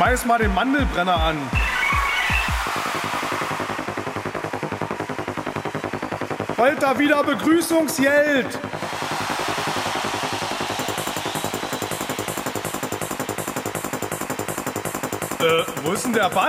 schmeiß mal den Mandelbrenner an. Wollt da wieder Begrüßungsgeld? Wo ist denn der Band?